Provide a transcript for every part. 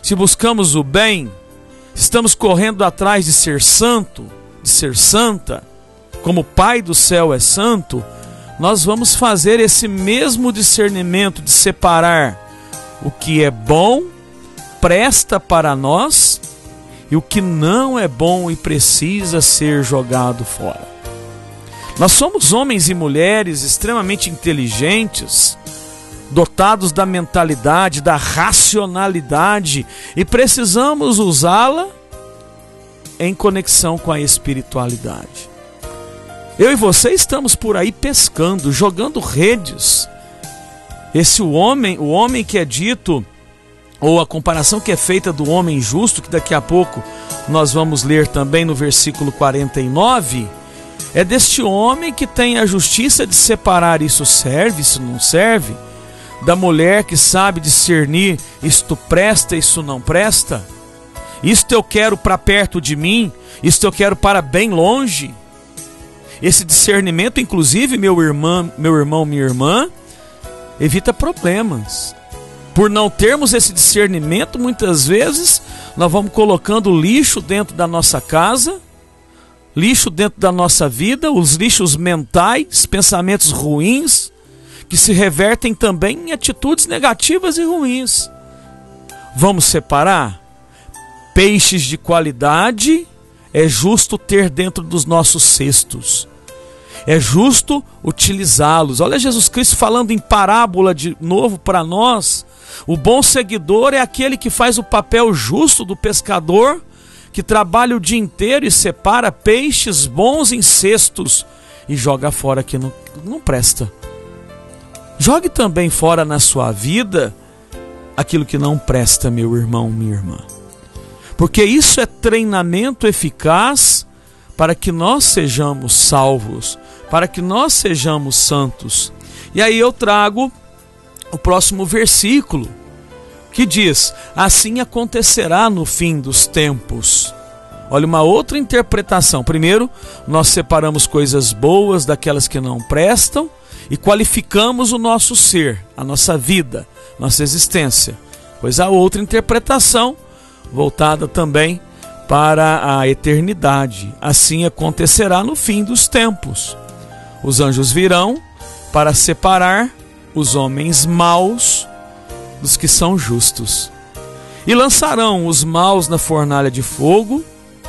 se buscamos o bem, se estamos correndo atrás de ser santo, de ser santa, como o Pai do céu é santo, nós vamos fazer esse mesmo discernimento de separar o que é bom, presta para nós, e o que não é bom e precisa ser jogado fora. Nós somos homens e mulheres extremamente inteligentes, dotados da mentalidade, da racionalidade, e precisamos usá-la em conexão com a espiritualidade. Eu e você estamos por aí pescando, jogando redes. O homem que é dito, ou a comparação que é feita do homem justo, que daqui a pouco nós vamos ler também no versículo 49, é deste homem que tem a justiça de separar isso serve, isso não serve, da mulher que sabe discernir isto presta, isso não presta, isto eu quero para perto de mim, isto eu quero para bem longe. Esse discernimento, inclusive, meu irmão, minha irmã, evita problemas. Por não termos esse discernimento, muitas vezes nós vamos colocando lixo dentro da nossa casa, lixo dentro da nossa vida, os lixos mentais, pensamentos ruins, que se revertem também em atitudes negativas e ruins. Vamos separar? Peixes de qualidade é justo ter dentro dos nossos cestos. É justo utilizá-los. Olha Jesus Cristo falando em parábola de novo para nós. O bom seguidor é aquele que faz o papel justo do pescador, que trabalha o dia inteiro e separa peixes bons em cestos e joga fora que não presta. Jogue também fora na sua vida aquilo que não presta, meu irmão, minha irmã. Porque isso é treinamento eficaz para que nós sejamos salvos, para que nós sejamos santos. E aí eu trago o próximo versículo, que diz: assim acontecerá no fim dos tempos. Olha, uma outra interpretação. Primeiro, nós separamos coisas boas daquelas que não prestam e qualificamos o nosso ser, a nossa vida, nossa existência. Pois há outra interpretação voltada também para a eternidade. Assim acontecerá no fim dos tempos. Os anjos virão para separar os homens maus dos que são justos, e lançarão os maus na fornalha de fogo,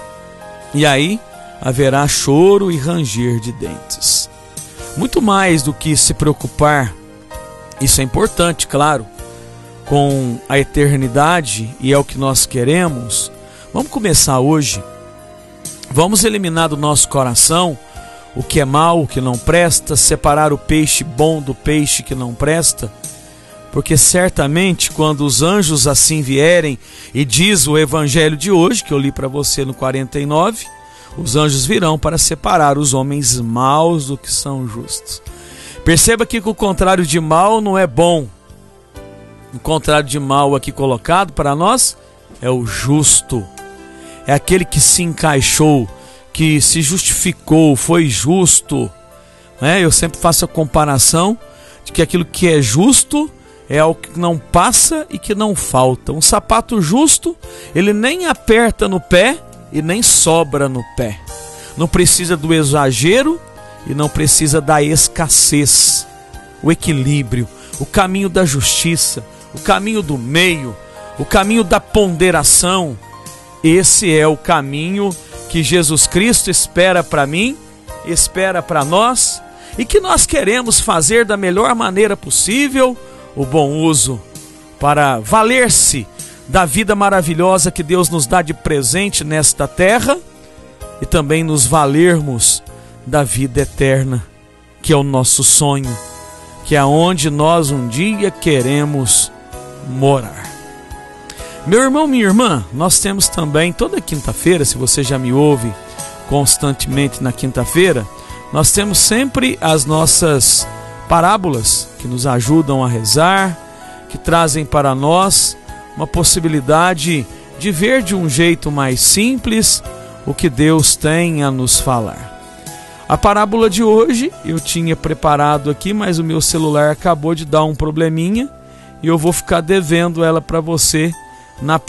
e aí haverá choro e ranger de dentes. Muito mais do que se preocupar, isso é importante, claro, com a eternidade, e é o que nós queremos. Vamos começar hoje. Vamos eliminar do nosso coração o que é mal, o que não presta, separar o peixe bom do peixe que não presta, porque certamente quando os anjos assim vierem, e diz o evangelho de hoje, que eu li para você no 49, os anjos virão para separar os homens maus do que são justos. Perceba que o contrário de mal não é bom. O contrário de mal aqui colocado para nós é o justo. É aquele que se encaixou, que se justificou, foi justo. Eu sempre faço a comparação de que aquilo que é justo é algo que não passa e que não falta. Um sapato justo, ele nem aperta no pé e nem sobra no pé. Não precisa do exagero e não precisa da escassez. O equilíbrio, o caminho da justiça, o caminho do meio, o caminho da ponderação. Esse é o caminho que Jesus Cristo espera para mim, espera para nós, e que nós queremos fazer da melhor maneira possível o bom uso, para valer-se da vida maravilhosa que Deus nos dá de presente nesta terra, e também nos valermos da vida eterna, que é o nosso sonho, que é onde nós um dia queremos morar. Meu irmão, minha irmã, nós temos também toda quinta-feira, se você já me ouve constantemente na quinta-feira, nós temos sempre as nossas parábolas que nos ajudam a rezar, que trazem para nós uma possibilidade de ver de um jeito mais simples o que Deus tem a nos falar. A parábola de hoje eu tinha preparado aqui, mas o meu celular acabou de dar um probleminha e eu vou ficar devendo ela para você na